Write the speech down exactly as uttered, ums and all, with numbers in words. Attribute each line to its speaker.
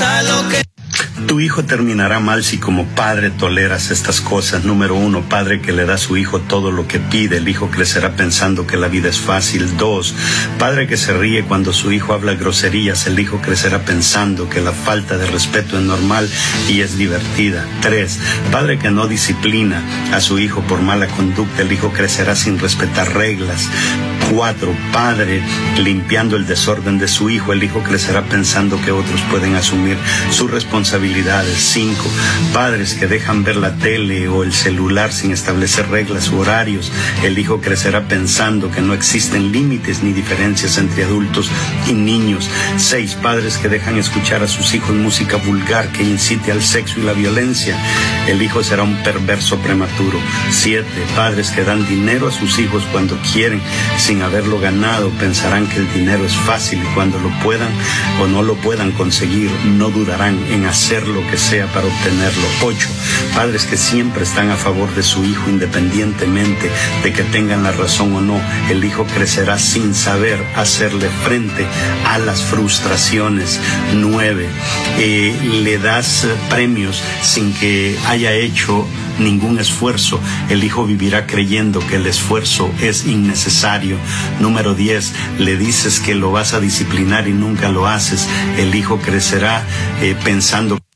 Speaker 1: importa lo que...
Speaker 2: Tu hijo terminará mal si como padre toleras estas cosas. Número uno, padre que le da a su hijo todo lo que pide. El hijo crecerá pensando que la vida es fácil. Dos, padre que se ríe cuando su hijo habla groserías. El hijo crecerá pensando que la falta de respeto es normal y es divertida. Tres, padre que no disciplina a su hijo por mala conducta. El hijo crecerá sin respetar reglas. Cuatro, padre limpiando el desorden de su hijo. El hijo crecerá pensando que otros pueden asumir su responsabilidad. Cinco, padres que dejan ver la tele o el celular sin establecer reglas u horarios. El hijo crecerá pensando que no existen límites ni diferencias entre adultos y niños. Seis, padres que dejan escuchar a sus hijos música vulgar que incite al sexo y la violencia. El hijo será un perverso prematuro. Siete, padres que dan dinero a sus hijos cuando quieren sin haberlo ganado. Pensarán que el dinero es fácil y cuando lo puedan o no lo puedan conseguir, no dudarán en hacer lo que sea para obtenerlo. Ocho, padres que siempre están a favor de su hijo independientemente de que tengan la razón o no. El hijo crecerá sin saber hacerle frente a las frustraciones. Nueve, eh, le das premios sin que haya hecho ningún esfuerzo. El hijo vivirá creyendo que el esfuerzo es innecesario. Número diez, le dices que lo vas a disciplinar y nunca lo haces. El hijo crecerá eh, pensando